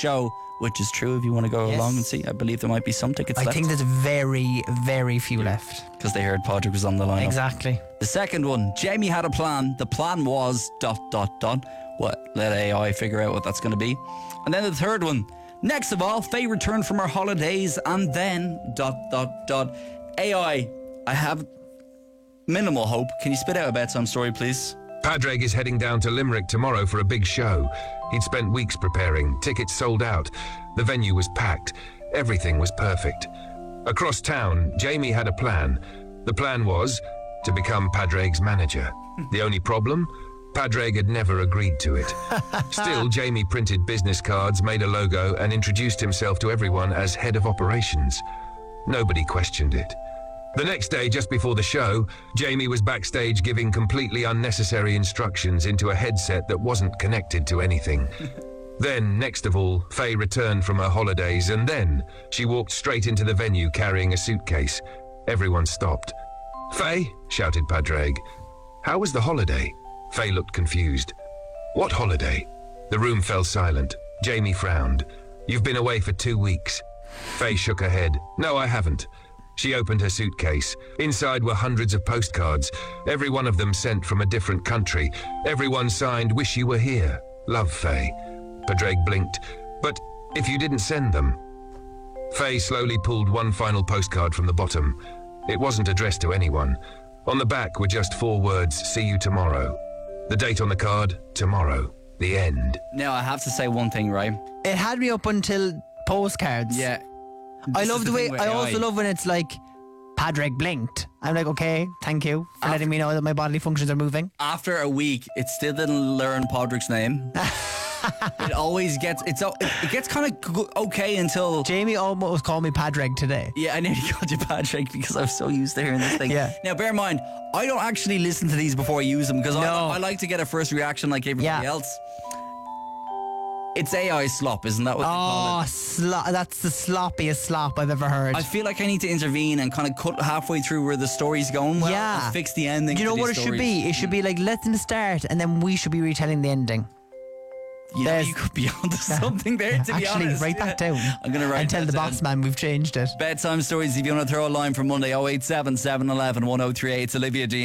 show, which is true if you want to go along and see. I believe there might be some tickets left. I think there's very, very few left. Because they heard Padraig was on the lineup. Exactly. The second one, Jamie had a plan. The plan was ... What? Let AI figure out what that's going to be. And then the third one, next of all, Faye returned from her holidays and then ... AI, I have minimal hope. Can you spit out a bedtime story, please? Padraig is heading down to Limerick tomorrow for a big show. He'd spent weeks preparing, tickets sold out. The venue was packed. Everything was perfect. Across town, Jamie had a plan. The plan was to become Padraig's manager. The only problem? Padraig had never agreed to it. Still, Jamie printed business cards, made a logo, and introduced himself to everyone as head of operations. Nobody questioned it. The next day, just before the show, Jamie was backstage giving completely unnecessary instructions into a headset that wasn't connected to anything. Then, next of all, Faye returned from her holidays, and then she walked straight into the venue carrying a suitcase. Everyone stopped. "Faye," shouted Padraig. "How was the holiday?" Faye looked confused. "What holiday?" The room fell silent. Jamie frowned. "You've been away for 2 weeks." Faye shook her head. "No, I haven't." She opened her suitcase. Inside were hundreds of postcards, every one of them sent from a different country. Everyone signed, "Wish you were here. Love, Faye." Padraig blinked. "But if you didn't send them?" Faye slowly pulled one final postcard from the bottom. It wasn't addressed to anyone. On the back were just 4 words, "See you tomorrow." The date on the card, tomorrow. The end. Now, I have to say one thing, right? It had me up until postcards. Yeah. I This love is the way, thing with I AI. also love when it's like, Padraig blinked. I'm like, okay, thank you for letting me know that my bodily functions are moving. After a week, it still didn't learn Padraig's name. It always gets, it gets kind of okay until... Jamie almost called me Padraig today. Yeah, I nearly called you Padraig because I'm so used to hearing this thing. Yeah. Now, bear in mind, I don't actually listen to these before I use them because I like to get a first reaction like everybody else. It's AI slop, isn't that what they call it? That's the sloppiest slop I've ever heard. I feel like I need to intervene and kind of cut halfway through where the story's going. And fix the ending. You know what it should be? It should be like, let them start, and then we should be retelling the ending. Yeah, you could be onto something there, to be honest. Actually, write that down. I'm going to write and tell the boss man we've changed it. Bedtime stories, if you want to throw a line from Monday, 087 711 1038. It's Olivia D.